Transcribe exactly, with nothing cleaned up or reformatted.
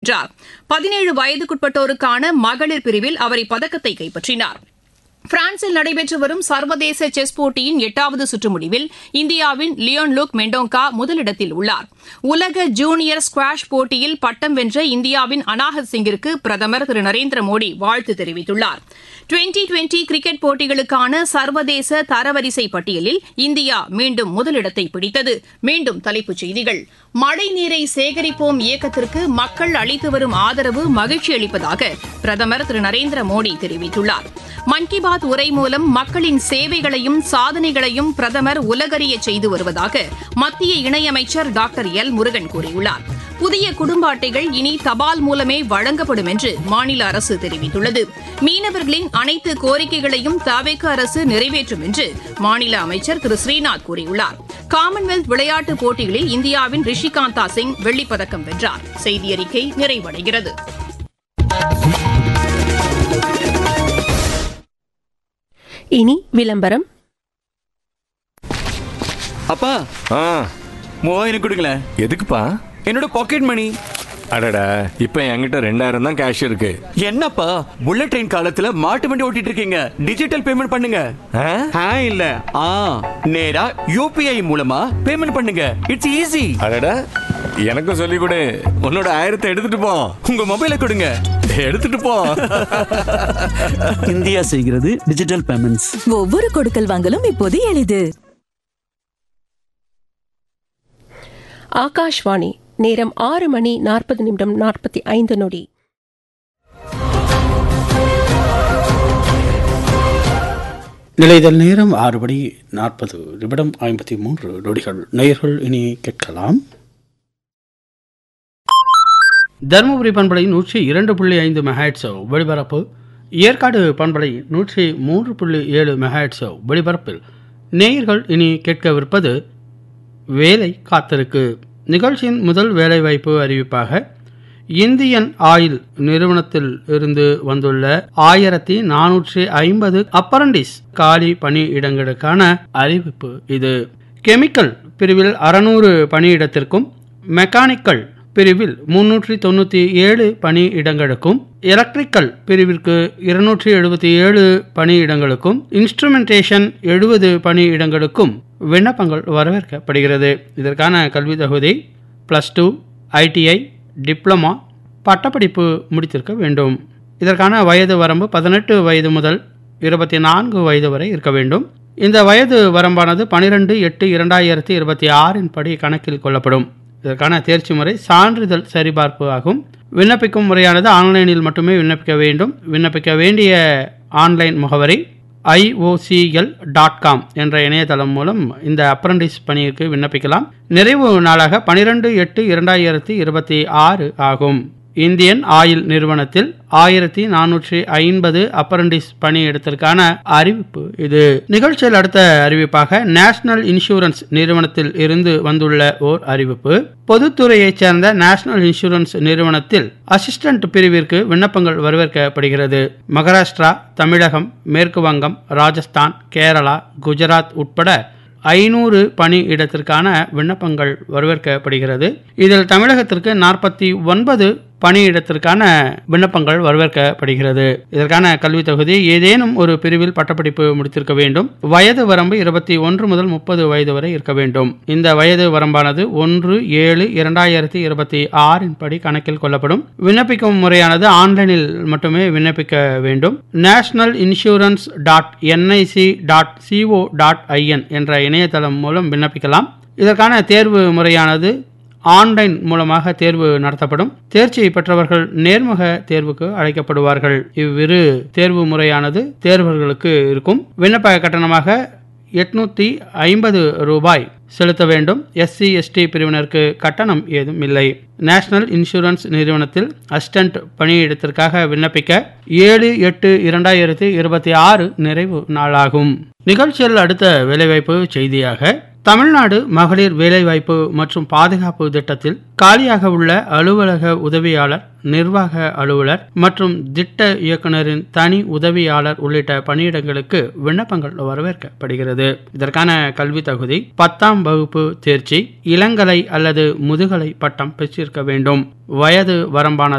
வென்றார். பதினேழு வயதுக்குட்பட்டோருக்கான மகளிர் பிரிவில் அவர் இப்பதக்கத்தை கைப்பற்றினார். பிரான்சில் நடைபெற்று வரும் சர்வதேச செஸ் போட்டியின் எட்டாவது சுற்று முடிவில் இந்தியாவின் லியோன் லுக் மெண்டோங்கா முதலிடத்தில் உள்ளார். உலக ஜூனியர் ஸ்குவாஷ் போட்டியில் பட்டம் வென்ற இந்தியாவின் அனாஹத் சிங்கிற்கு பிரதமர் திரு நரேந்திர மோடி வாழ்த்து தெரிவித்துள்ளார். டுவெண்டி டுவெண்டி கிரிக்கெட் போட்டிகளுக்கான சர்வதேச தரவரிசை பட்டியலில் இந்தியா மீண்டும் முதலிடத்தை பிடித்தது. மீண்டும் தலைப்புச் செய்திகள். மழைநீரை சேகரிப்போம் இயக்கத்திற்கு மக்கள் அளித்து வரும் ஆதரவு மகிழ்ச்சி அளிப்பதாக பிரதமர் திரு நரேந்திர மோடி தெரிவித்துள்ளார். மன் கி பாத் உரை மூலம் மக்களின் சேவைகளையும் சாதனைகளையும் பிரதமர் உலகறிய செய்து வருவதாக மத்திய இணையமைச்சர் டாக்டர் எல் முருகன் கூறியுள்ளார். புதிய குடும்ப அட்டைகள் இனி தபால் மூலமே வழங்கப்படும் என்று மாநில அரசு தெரிவித்துள்ளது. மீனவர்களின் அனைத்து கோரிக்கைகளையும் தவேக அரசு நிறைவேற்றும் என்று மாநில அமைச்சர் திரு ஸ்ரீநாத் கூறியுள்ளார். காமன்வெல்த் விளையாட்டுப் போட்டிகளில் இந்தியாவின் ரிஷிகாந்தா சிங் வெள்ளிப்பதக்கம் வென்றார். செய்தியறிக்கை நிறைவடைகிறது. இனி விளம்பரம். அப்பா மூவாயிரம் கொடுங்களேன். எதுக்குப்பா? என்னோட பாக்கெட் மணி. அடடா, இப்ப என்கிட்ட ரெண்டாயிரம் தான் கேஷ் இருக்கு. என்னப்பா புல்லட் ட்ரெயின் காலத்துல மாட்டு வண்டி ஓட்டிட்டு இருக்கீங்க? டிஜிட்டல் பேமெண்ட் பண்ணுங்க. ஆ இல்ல ஆ நேரா யூபிஐ மூலமா பேமெண்ட் பண்ணுங்க. It's easy. அடடா, எனக்கும் சொல்லி கொடு. உன்னோட ஆயிரத்தை எடுத்துட்டு போ. உங்க மொபைலை கொடுங்க. எடுத்துட்டு போ. இந்தியா செய்கிறது டிஜிட்டல் பேமெண்ட்ஸ். ஒவ்வொரு கொடுக்கல் வாங்கலும் இப்போது எளிது. ஆகாஷ்வாணி. நேரம் ஆறு மணி நாற்பது நிமிடம் நாற்பத்தி ஐந்து நொடி. நிலைதல் நேரம் ஆறு மணி நாற்பது நிமிடம் ஐம்பத்தி மூன்று நொடிகள். நேயர்கள் இனி கேட்கலாம். தருமபுரி பண்பலை நூற்றி இரண்டு புள்ளி ஐந்து மெகாஹெட்ஸ் ஒளிபரப்பு, ஏற்காடு பண்பலை நூற்றி மூன்று புள்ளி ஏழு மெகாஹெட்ஸ் ஒளிபரப்பில் நேயர்கள் இனி கேட்கவிருப்பது வேலை காத்திருக்கு. நிகழ்ச்சியின் முதல் வேலைவாய்ப்பு அறிவிப்பாக இந்தியன் ஆயில் நிறுவனத்தில் இருந்து வந்துள்ள ஆயிரத்தி நானூற்றி ஐம்பது அப்பரண்டிஸ் காலி பணியிடங்களுக்கான அறிவிப்பு இது. கெமிக்கல் பிரிவில் அறுநூறு பணியிடத்திற்கும், மெக்கானிக்கல் பிரிவில் முன்னூற்றி தொண்ணூற்றி ஏழு பணியிடங்களுக்கும், எலக்ட்ரிக்கல் பிரிவிற்கு இருநூற்றி எழுபத்தி ஏழு பணியிடங்களுக்கும், இன்ஸ்ட்ருமெண்டேஷன் எழுபது பணியிடங்களுக்கும் விண்ணப்பங்கள் வரவேற்கப்படுகிறது. இதற்கான கல்வி தகுதி ப்ளஸ் டூ, ஐடிஐ, டிப்ளமா, பட்டப்படிப்பு முடித்திருக்க வேண்டும். இதற்கான வயது வரம்பு பதினெட்டு வயது முதல் இருபத்தி நான்கு வயது வரை இருக்க வேண்டும். இந்த வயது வரம்பானது பனிரெண்டு எட்டு இரண்டாயிரத்தி இருபத்தி ஆறின் படி கணக்கில் கொள்ளப்படும். இதற்கான தேர்ச்சி முறை சான்றிதழ் சரிபார்ப்பு ஆகும். விண்ணப்பிக்கும் முறையானது ஆன்லைனில் மட்டுமே விண்ணப்பிக்க வேண்டும். விண்ணப்பிக்க வேண்டிய ஆன்லைன் முகவரி ஐஓசிஎல் டாட் காம் என்ற இணையதளம் மூலம் இந்த அப்ரண்டிஸ் பணிக்கு விண்ணப்பிக்கலாம். நிறைவு நாளாக பனிரெண்டு எட்டு இரண்டாயிரத்தி இருபத்தி ஆறு ஆகும். இந்தியன் ஆயில் நிறுவனத்தில் ஆயிரத்தி நானூற்றி ஐம்பது அப்ரண்டிஸ் பணியிடத்திற்கான அறிவிப்பு இது. நிகழ்ச்சியில் அடுத்த அறிவிப்பாக நேஷனல் இன்சூரன்ஸ் நிறுவனத்தில் இருந்து வந்துள்ள ஓர் அறிவிப்பு. பொதுத்துறையைச் சேர்ந்த நேஷனல் இன்சூரன்ஸ் நிறுவனத்தில் அசிஸ்டன்ட் பிரிவிற்கு விண்ணப்பங்கள் வரவேற்கப்படுகிறது. மகாராஷ்டிரா, தமிழகம், மேற்கு வங்கம், ராஜஸ்தான், கேரளா, குஜராத் உட்பட ஐநூறு பணி இடத்திற்கான விண்ணப்பங்கள் வரவேற்கப்படுகிறது. இதில் தமிழகத்திற்கு நாற்பத்தி ஒன்பது பணியிடத்திற்கான விண்ணப்பங்கள் வரவேற்கப்படுகிறது. இதற்கான கல்வி தகுதி ஏதேனும் ஒரு பிரிவில் பட்டப்படிப்பு முடித்திருக்க வேண்டும். வயது வரம்பு இருபத்தி ஒன்று முதல் முப்பது வயது வரை இருக்க வேண்டும். இந்த வயது வரம்பானது ஒன்று ஏழு இரண்டாயிரத்தி இருபத்தி ஆறின் படி கணக்கில் கொள்ளப்படும். விண்ணப்பிக்கும் முறையானது ஆன்லைனில் மட்டுமே விண்ணப்பிக்க வேண்டும். National insurance dot NIC dot CO dot IN என்ற இணையதளம் மூலம் விண்ணப்பிக்கலாம். இதற்கான தேர்வு முறையானது ஆன்லைன் மூலமாக தேர்வு நடத்தப்படும். தேர்ச்சி பெற்றவர்கள் நேர்முக தேர்வுக்கு அழைக்கப்படுவார்கள். இவ்விரு தேர்வு முறையானது தேர்வர்களுக்கு இருக்கும். விண்ணப்ப கட்டணமாக எட்நூத்தி ஐம்பது ரூபாய் செலுத்த வேண்டும். எஸ்சி எஸ்டி பிரிவினருக்கு கட்டணம் ஏதும் இல்லை. நேஷனல் இன்சூரன்ஸ் நிறுவனத்தில் அசிஸ்டன்ட் பணியிடத்திற்காக விண்ணப்பிக்க ஏழு எட்டு இரண்டாயிரத்தி இருபத்தி ஆறு நிறைவு நாளாகும். நிகழ்ச்சியில் அடுத்த வேலைவாய்ப்பு செய்தியாக தமிழ்நாடு மகளிர் வேலைவாய்ப்பு மற்றும் பாதுகாப்பு திட்டத்தில் காலியாக உள்ள அலுவலக உதவியாளர், நிர்வாக அலுவலர் மற்றும் திட்ட இயக்குநரின் தனி உதவியாளர் உள்ளிட்ட பணியிடங்களுக்கு விண்ணப்பங்கள் வரவேற்கப்படுகிறது. இதற்கான கல்வி தகுதி பத்தாம் வகுப்பு தேர்ச்சி, இளங்கலை அல்லது முதுகலை பட்டம் பெற்றிருக்க வேண்டும். வயது வரம்பான